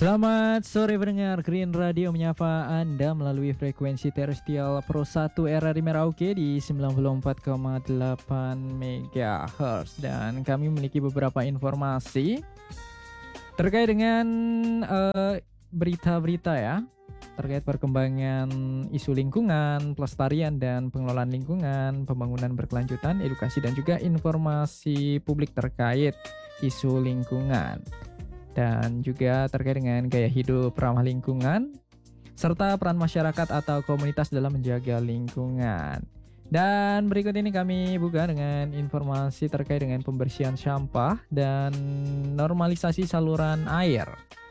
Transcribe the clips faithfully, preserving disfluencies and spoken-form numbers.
Selamat sore pendengar, Green Radio menyapa Anda melalui frekuensi terestrial Pro satu R R I Merauke di sembilan puluh empat koma delapan megahertz. Dan kami memiliki beberapa informasi terkait dengan uh, berita-berita ya, terkait perkembangan isu lingkungan, pelestarian dan pengelolaan lingkungan, pembangunan berkelanjutan, edukasi dan juga informasi publik terkait isu lingkungan. Dan juga terkait dengan gaya hidup ramah lingkungan, serta peran masyarakat atau komunitas dalam menjaga lingkungan. Dan berikut ini kami buka dengan informasi terkait dengan pembersihan sampah dan normalisasi saluran air.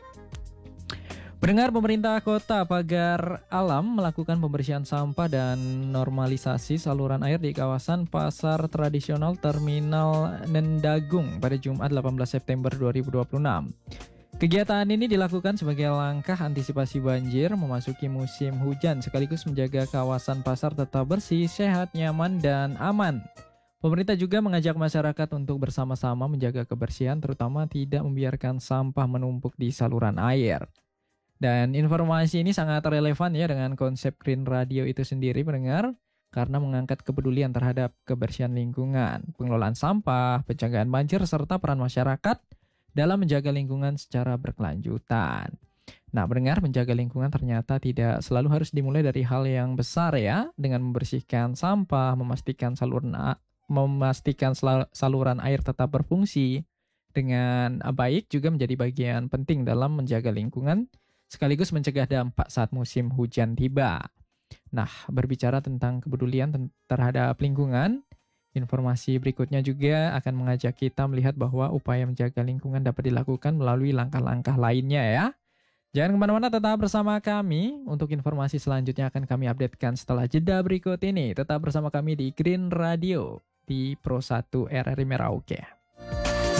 Pendengar, pemerintah Kota Pagar Alam melakukan pembersihan sampah dan normalisasi saluran air di kawasan Pasar Tradisional Terminal Nendagung pada Jumat delapan belas September dua ribu dua puluh enam. Kegiatan ini dilakukan sebagai langkah antisipasi banjir memasuki musim hujan sekaligus menjaga kawasan pasar tetap bersih, sehat, nyaman, dan aman. Pemerintah juga mengajak masyarakat untuk bersama-sama menjaga kebersihan, terutama tidak membiarkan sampah menumpuk di saluran air. Dan informasi ini sangat relevan ya dengan konsep Green Radio itu sendiri pendengar, karena mengangkat kepedulian terhadap kebersihan lingkungan, pengelolaan sampah, pencegahan banjir, serta peran masyarakat dalam menjaga lingkungan secara berkelanjutan. Nah, pendengar, menjaga lingkungan ternyata tidak selalu harus dimulai dari hal yang besar ya, dengan membersihkan sampah, memastikan saluran memastikan saluran air tetap berfungsi dengan baik juga menjadi bagian penting dalam menjaga lingkungan sekaligus mencegah dampak saat musim hujan tiba. Nah, berbicara tentang kepedulian terhadap lingkungan, informasi berikutnya juga akan mengajak kita melihat bahwa upaya menjaga lingkungan dapat dilakukan melalui langkah-langkah lainnya ya. Jangan kemana-mana, tetap bersama kami. Untuk informasi selanjutnya akan kami updatekan setelah jeda berikut ini. Tetap bersama kami di Green Radio di Pro satu R R I Merauke.